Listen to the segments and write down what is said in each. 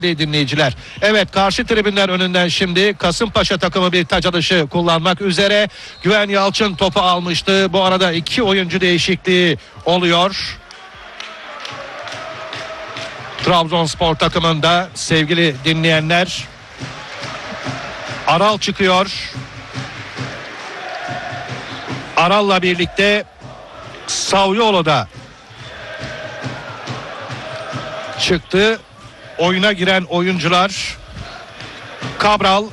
dinleyiciler. Evet, karşı tribünler önünden şimdi Kasımpaşa takımı bir taç atışı kullanmak üzere. Güven Yalçın topu almıştı. Bu arada 2 oyuncu değişikliği oluyor. Trabzonspor takımında sevgili dinleyenler, Aral çıkıyor. Aral'la birlikte Savyolo da çıktı. Oyuna giren oyuncular Cabral,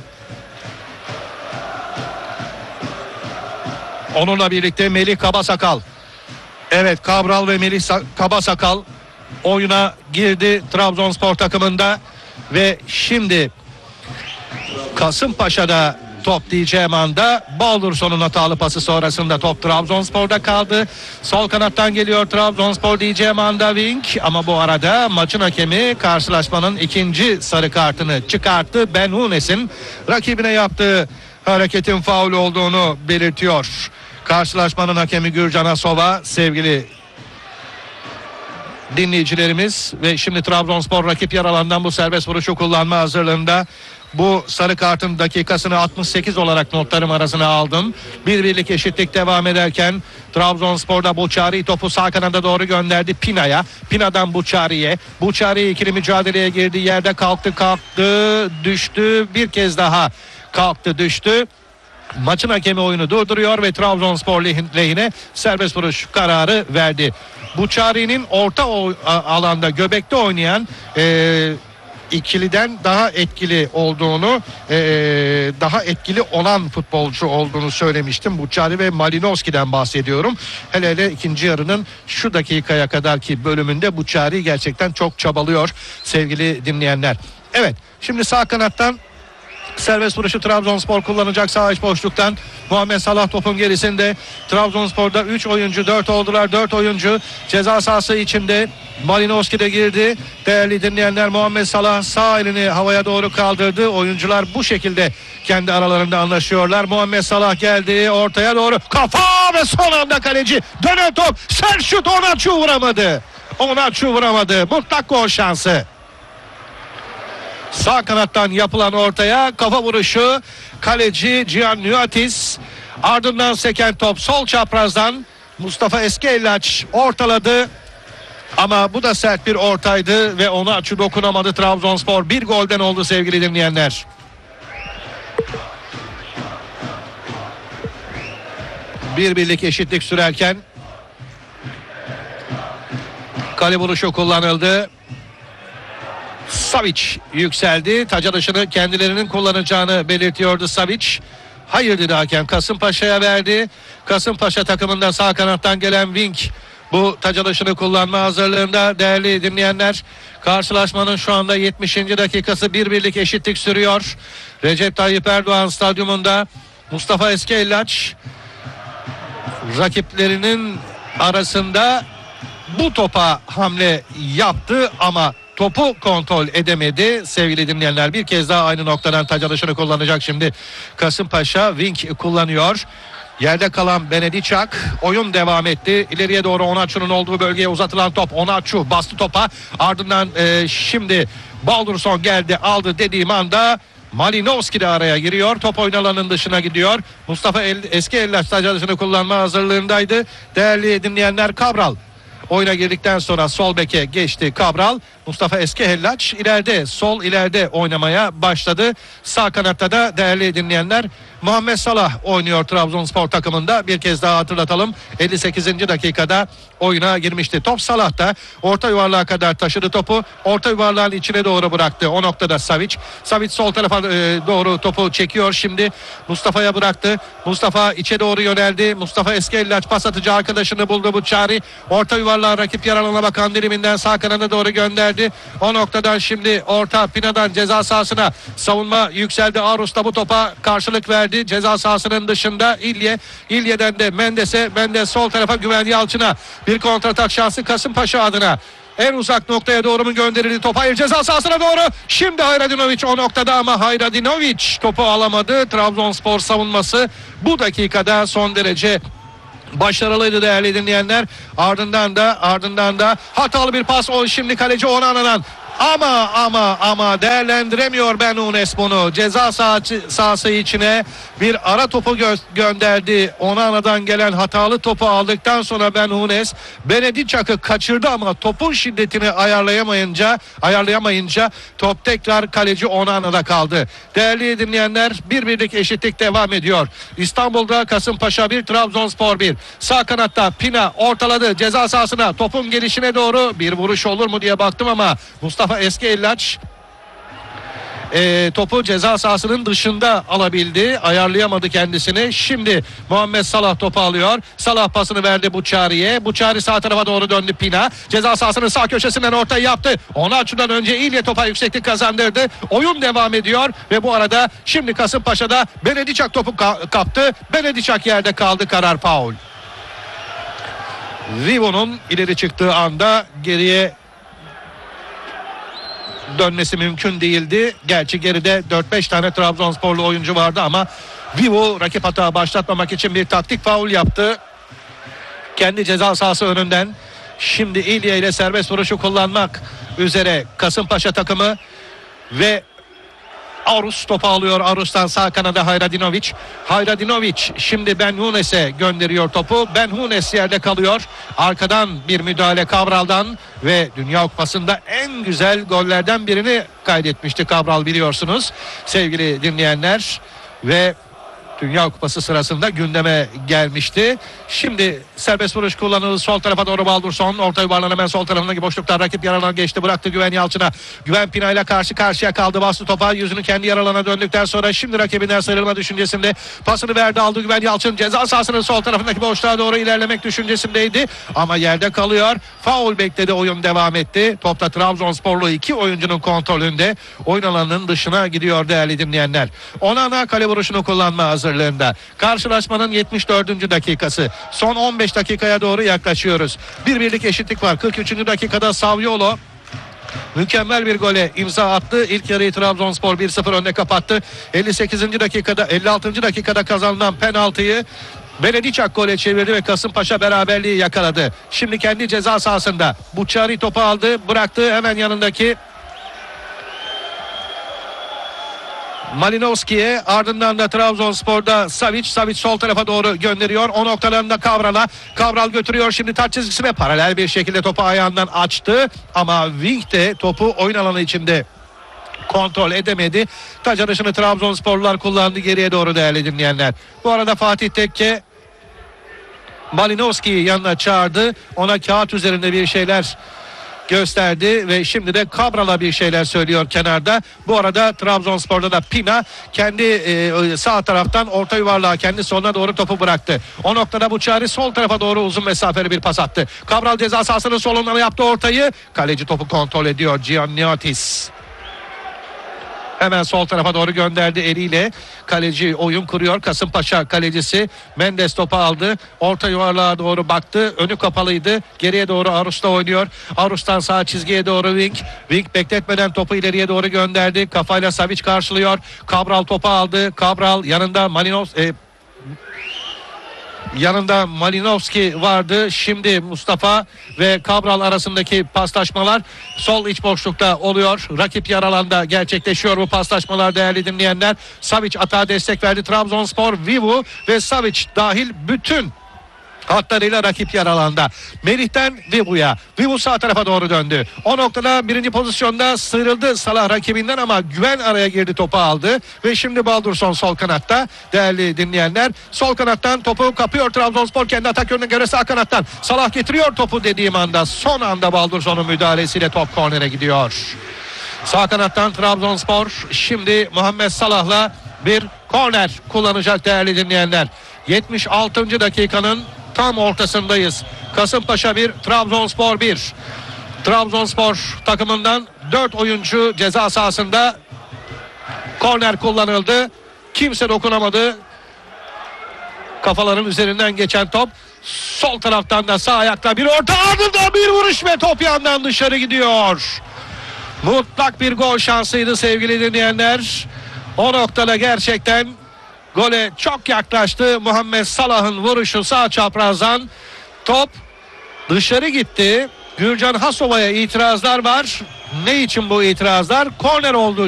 onunla birlikte Melih Kabasakal. Evet, Cabral ve Melih Kabasakal oyuna girdi Trabzonspor takımında ve şimdi Kasımpaşa'da top diyeceğim anda Baldurson'un hatalı pası sonrasında top Trabzonspor'da kaldı. Sol kanattan geliyor Trabzonspor diyeceğim anda Wink, ama bu arada maçın hakemi karşılaşmanın ikinci sarı kartını çıkarttı. Ben Hunes'in rakibine yaptığı hareketin faul olduğunu belirtiyor. Karşılaşmanın hakemi Gürcan Asova sevgili dinleyicilerimiz ve şimdi Trabzonspor rakip yer alandan bu serbest vuruşu kullanma hazırlığında. Bu sarı kartın dakikasını 68 olarak notlarım arasına aldım. 1-1'lik eşitlik devam ederken Trabzonspor'da Buçari topu sağ kanada doğru gönderdi Pina'ya. Pina'dan Buçari'ye. Buçari ikili mücadeleye girdi. Yerde kalktı, düştü. Bir kez daha kalktı, düştü. Maçın hakemi oyunu durduruyor ve Trabzonspor lehine serbest vuruş kararı verdi. Buçari'nin orta alanda göbekte oynayan ikiliden daha etkili olduğunu, daha etkili olan futbolcu olduğunu söylemiştim. Buçari ve Malinowski'den bahsediyorum. Hele ikinci yarının şu dakikaya kadarki bölümünde Buçari gerçekten çok çabalıyor sevgili dinleyenler. Evet, şimdi sağ kanattan serbest vuruşu Trabzonspor kullanacak sağ iç boşluktan. Muhammed Salah topun gerisinde. Trabzonspor'da 3 oyuncu 4 oldular. 4 oyuncu ceza sahası içinde. Malinowski de girdi. Değerli dinleyenler, Muhammed Salah sağ elini havaya doğru kaldırdı. Oyuncular bu şekilde kendi aralarında anlaşıyorlar. Muhammed Salah geldi ortaya doğru. Kafa ve son anda kaleci. Dönen top. Sert şut, Onaçu vuramadı. Onaçu vuramadı. Mutlak gol şansı. Sağ kanattan yapılan ortaya kafa vuruşu, kaleci Cihan Nuatis, ardından seken top sol çaprazdan Mustafa Eskellaç ortaladı, ama bu da sert bir ortaydı ve ona açı dokunamadı Trabzonspor. Bir golden oldu sevgili dinleyenler. Bir birlik eşitlik sürerken kale vuruşu kullanıldı. Savic yükseldi. Taç atışını kendilerinin kullanacağını belirtiyordu Savic. Hayır dedi hakem. Kasımpaşa'ya verdi. Kasımpaşa takımında sağ kanattan gelen Wink bu taç atışını kullanma hazırlığında değerli dinleyenler. Karşılaşmanın şu anda 70. dakikası, 1-1'lik eşitlik sürüyor. Recep Tayyip Erdoğan stadyumunda Mustafa Eskellaç rakiplerinin arasında bu topa hamle yaptı ama topu kontrol edemedi sevgili dinleyenler. Bir kez daha aynı noktadan taç atışını kullanacak şimdi Kasımpaşa. Wink kullanıyor. Yerde kalan Benediçak. Oyun devam etti. İleriye doğru Onaçu'nun olduğu bölgeye uzatılan top. Onaçu bastı topa. Ardından şimdi Baldurson geldi, aldı dediğim anda Malinowski de araya giriyor. Top oyun alanının dışına gidiyor. Mustafa Eskellaç taç atışını kullanma hazırlığındaydı. Değerli dinleyenler, Cabral oyuna girdikten sonra sol beke geçti Cabral. Mustafa Eskellaç ileride, sol ileride oynamaya başladı. Sağ kanatta da değerli dinleyenler Muhammed Salah oynuyor Trabzonspor takımında. Bir kez daha hatırlatalım. 58. dakikada oyuna girmişti. Top Salah'ta, orta yuvarlığa kadar taşıdı topu. Orta yuvarlağın içine doğru bıraktı. O noktada Savic. Savic sol tarafa doğru topu çekiyor şimdi. Mustafa'ya bıraktı. Mustafa içe doğru yöneldi. Mustafa Eskellaç pas atıcı arkadaşını buldu Buçari. Orta yuvarlığa rakip yer alana bakan diliminden sağ kanada doğru gönderdi. O noktadan şimdi orta Pina'dan ceza sahasına savunma yükseldi. Arus da bu topa karşılık verdi. Ceza sahasının dışında İlye'den de Mendes'e, Mendes sol tarafa Güven Yalçın'a bir kontratak şansı Kasımpaşa adına. En uzak noktaya doğru mu gönderildi top? Hayır, ceza sahasına doğru. Şimdi Hayradinovic o noktada ama Hayradinovic topu alamadı. Trabzonspor savunması bu dakikada son derece başarılıydı değerli dinleyenler. Ardından da hatalı bir pas. O şimdi kaleci Onana'dan Ama değerlendiremiyor Ben Hunes bunu. Ceza sahası içine bir ara topu gönderdi. Onana'dan gelen hatalı topu aldıktan sonra Ben Hunes Benedicak'ı kaçırdı ama topun şiddetini ayarlayamayınca top tekrar kaleci Onana'da kaldı. Değerli dinleyenler, bir birlik eşitlik devam ediyor. İstanbul'da Kasımpaşa 1, Trabzonspor 1. Sağ kanatta Pina ortaladı ceza sahasına, topun gelişine doğru bir vuruş olur mu diye baktım ama Mustafa Eski-Ellaç topu ceza sahasının dışında alabildi. Ayarlayamadı kendisini. Şimdi Muhammed Salah topu alıyor. Salah pasını verdi Buçari'ye. Buçari sağ tarafa doğru döndü Pina. Ceza sahasının sağ köşesinden ortayı yaptı. Onaçu'dan önce İlya topa yükseklik kazandırdı. Oyun devam ediyor ve bu arada şimdi Kasımpaşa'da Benedicak topu kaptı. Benedicak yerde kaldı. Karar faul. Vivo'nun ileri çıktığı anda geriye dönmesi mümkün değildi. Gerçi geride 4-5 tane Trabzonsporlu oyuncu vardı ama Vivo rakip hata başlatmamak için bir taktik faul yaptı. Kendi ceza sahası önünden. Şimdi İlya ile serbest vuruşu kullanmak üzere Kasımpaşa takımı ve Arus topu alıyor. Arus'tan sağ kanada Hayradinovic. Hayradinovic şimdi Ben Hunes'e gönderiyor topu. Ben Hunes yerde kalıyor. Arkadan bir müdahale Cabral'dan ve Dünya Kupası'nda en güzel gollerden birini kaydetmişti Cabral, biliyorsunuz sevgili dinleyenler, ve Dünya Kupası sırasında gündeme gelmişti. Şimdi serbest vuruş kullanıldı. Sol tarafa doğru Baldursson. Orta yuvarlanan hemen sol tarafındaki boşlukta rakip yaralana geçti. Bıraktı Güven Yalçın'a. Güven Pina ile karşı karşıya kaldı. Bastı topa. Yüzünü kendi yaralana döndükten sonra şimdi rakibinden sıyrılma düşüncesinde. Pasını verdi, aldı Güven Yalçın. Ceza sahasının sol tarafındaki boşluğa doğru ilerlemek düşüncesindeydi. Ama yerde kalıyor. Faul bekledi. Oyun devam etti. Topta Trabzonsporlu iki oyuncunun kontrolünde. Oyun alanının dışına gidiyor değerli dinleyenler. Onana kale vuruşunu kullanma hazırlığında. Karşılaşmanın 74. dakikası. Son 15 dakikaya doğru yaklaşıyoruz. Bir birlik eşitlik var. 43. dakikada Saviolo mükemmel bir gole imza attı. İlk yarıyı Trabzonspor 1-0 önde kapattı. 56. dakikada kazanılan penaltıyı Benedicak gole çevirdi ve Kasımpaşa beraberliği yakaladı. Şimdi kendi ceza sahasında Buçari topu aldı, bıraktı hemen yanındaki Malinovski'ye, ardından da Trabzonspor'da Savic sol tarafa doğru gönderiyor. O noktalarında Cabral götürüyor şimdi taç çizgisine, paralel bir şekilde topu ayağından açtı ama Wink de topu oyun alanı içinde kontrol edemedi. Taç atışını Trabzonsporlular kullandı geriye doğru değerli dinleyenler. Bu arada Fatih Tekke Malinovski'yi yanına çağırdı. Ona kağıt üzerinde bir şeyler gösterdi ve şimdi de Cabral'a bir şeyler söylüyor kenarda. Bu arada Trabzonspor'da da Pina kendi sağ taraftan orta yuvarlığa kendi sonuna doğru topu bıraktı. O noktada Buçari sol tarafa doğru uzun mesafeli bir pas attı. Cabral ceza sahasının solundan yaptı ortayı. Kaleci topu kontrol ediyor, Gianniotis. Hemen sol tarafa doğru gönderdi eliyle. Kaleci oyun kuruyor. Kasımpaşa kalecisi Mendes topu aldı. Orta yuvarlığa doğru baktı. Önü kapalıydı. Geriye doğru Arus'ta oynuyor. Arus'tan sağ çizgiye doğru Wink bekletmeden topu ileriye doğru gönderdi. Kafayla Savic karşılıyor. Cabral topu aldı. Cabral yanında Malinovski vardı. Şimdi Mustafa ve Cabral arasındaki paslaşmalar sol iç boşlukta oluyor. Rakip yer alanda gerçekleşiyor bu paslaşmalar değerli dinleyenler. Savic atağa destek verdi. Trabzonspor, Vivu ve Savic dahil bütün hatlarıyla rakip yer alanda. Melih'ten Vivu'ya. Vivu sağ tarafa doğru döndü. O noktada birinci pozisyonda sıyrıldı Salah rakibinden ama Güven araya girdi, topu aldı. Ve şimdi Baldursson sol kanatta değerli dinleyenler. Sol kanattan topu kapıyor Trabzonspor kendi atak yönüne göre sağ kanattan. Salah getiriyor topu dediğim anda, son anda Baldursson'un müdahalesiyle top kornere gidiyor. Sağ kanattan Trabzonspor şimdi Muhammed Salah'la bir korner kullanacak değerli dinleyenler. 76. dakikanın tam ortasındayız. Kasımpaşa 1, Trabzonspor 1. Trabzonspor takımından 4 oyuncu ceza sahasında. Korner kullanıldı. Kimse dokunamadı. Kafaların üzerinden geçen top. Sol taraftan da sağ ayakla bir orta, ardından bir vuruş ve top yandan dışarı gidiyor. Mutlak bir gol şansıydı sevgili dinleyenler. O noktada gerçekten gole çok yaklaştı. Muhammed Salah'ın vuruşu sağ çaprazdan, top dışarı gitti. Gürcan Hasova'ya itirazlar var. Ne için bu itirazlar? Korner olduğu